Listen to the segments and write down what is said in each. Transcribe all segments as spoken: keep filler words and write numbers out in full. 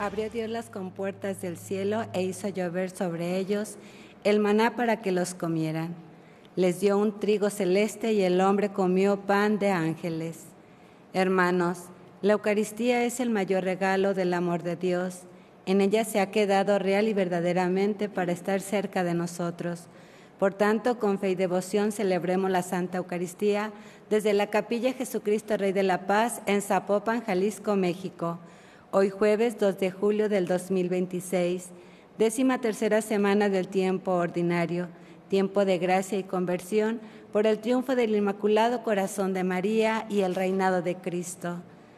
Abrió Dios las compuertas del cielo e hizo llover sobre ellos el maná para que los comieran. Les dio un trigo celeste y el hombre comió pan de ángeles. Hermanos, la Eucaristía es el mayor regalo del amor de Dios. En ella se ha quedado real y verdaderamente para estar cerca de nosotros. Por tanto, con fe y devoción celebremos la Santa Eucaristía desde la Capilla Jesucristo Rey de la Paz en Zapopan, Jalisco, México. Hoy jueves dos de julio del dos mil veintiséis, décima tercera semana del tiempo ordinario, tiempo de gracia y conversión por el triunfo del Inmaculado Corazón de María y el reinado de Cristo.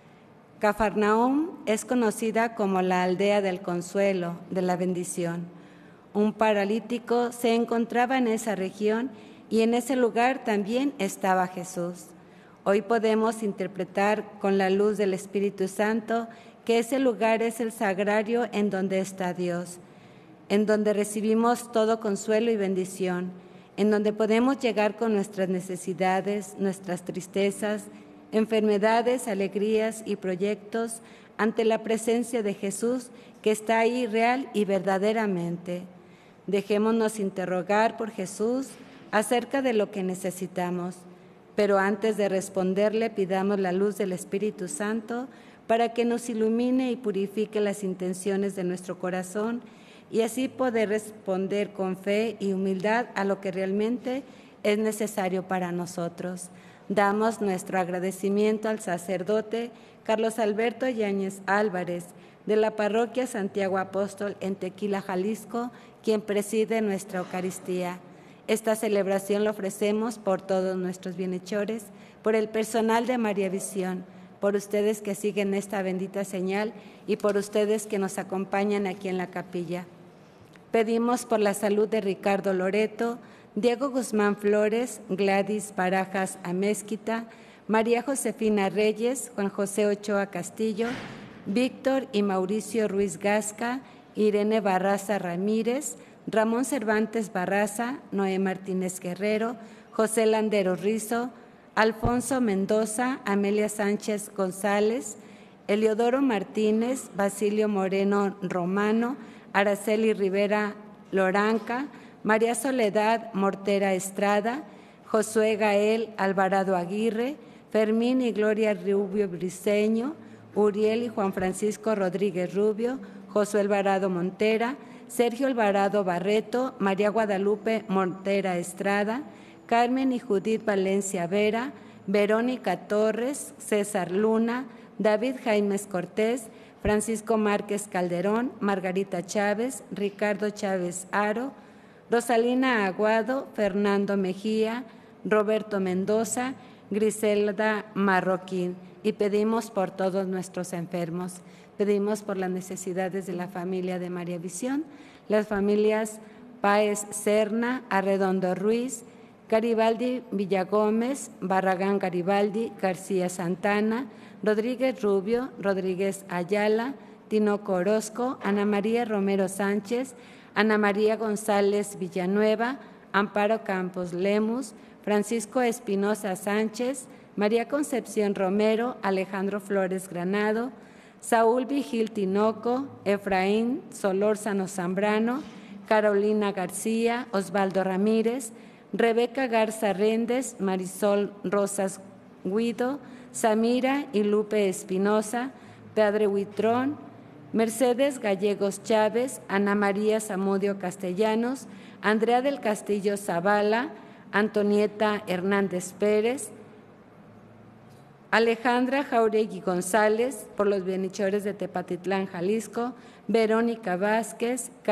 Cafarnaúm es conocida como la aldea del consuelo, de la bendición. Un paralítico se encontraba en esa región y en ese lugar también estaba Jesús. Hoy podemos interpretar con la luz del Espíritu Santo que ese lugar es el sagrario en donde está Dios, en donde recibimos todo consuelo y bendición, en donde podemos llegar con nuestras necesidades, nuestras tristezas, enfermedades, alegrías y proyectos ante la presencia de Jesús que está ahí real y verdaderamente. Dejémonos interrogar por Jesús acerca de lo que necesitamos, pero antes de responderle pidamos la luz del Espíritu Santo para que nos ilumine y purifique las intenciones de nuestro corazón y así poder responder con fe y humildad a lo que realmente es necesario para nosotros. Damos nuestro agradecimiento al sacerdote Carlos Alberto Yáñez Álvarez, de la parroquia Santiago Apóstol en Tequila, Jalisco, quien preside nuestra Eucaristía. Esta celebración la ofrecemos por todos nuestros bienhechores, por el personal de María Visión, por ustedes que siguen esta bendita señal y por ustedes que nos acompañan aquí en la capilla. Pedimos por la salud de Ricardo Loreto, Diego Guzmán Flores, Gladys Barajas Amezquita, María Josefina Reyes, Juan José Ochoa Castillo, Víctor y Mauricio Ruiz Gasca, Irene Barraza Ramírez, Ramón Cervantes Barraza, Noé Martínez Guerrero, José Landero Rizo, Alfonso Mendoza, Amelia Sánchez González, Eliodoro Martínez, Basilio Moreno Romano, Araceli Rivera Loranca, María Soledad Mortera Estrada, Josué Gael Alvarado Aguirre, Fermín y Gloria Rubio Briceño, Uriel y Juan Francisco Rodríguez Rubio, Josué Alvarado Montera, Sergio Alvarado Barreto, María Guadalupe Montera Estrada, Carmen y Judith Valencia Vera, Verónica Torres, César Luna, David Jaimes Cortés, Francisco Márquez Calderón, Margarita Chávez, Ricardo Chávez Aro, Rosalina Aguado, Fernando Mejía, Roberto Mendoza, Griselda Marroquín. Y pedimos por todos nuestros enfermos. Pedimos por las necesidades de la familia de María Visión, las familias Páez Serna, Arredondo Ruiz, Garibaldi Villagómez, Barragán Garibaldi, García Santana, Rodríguez Rubio, Rodríguez Ayala, Tinoco Orozco, Ana María Romero Sánchez, Ana María González Villanueva, Amparo Campos Lemus, Francisco Espinosa Sánchez, María Concepción Romero, Alejandro Flores Granado, Saúl Vigil Tinoco, Efraín Solórzano Zambrano, Carolina García, Osvaldo Ramírez, Rebeca Garza Réndez, Marisol Rosas Guido, Samira y Lupe Espinosa, Padre Huitrón, Mercedes Gallegos Chávez, Ana María Zamudio Castellanos, Andrea del Castillo Zavala, Antonieta Hernández Pérez, Alejandra Jauregui González, por los bienhechores de Tepatitlán, Jalisco, Verónica Vázquez,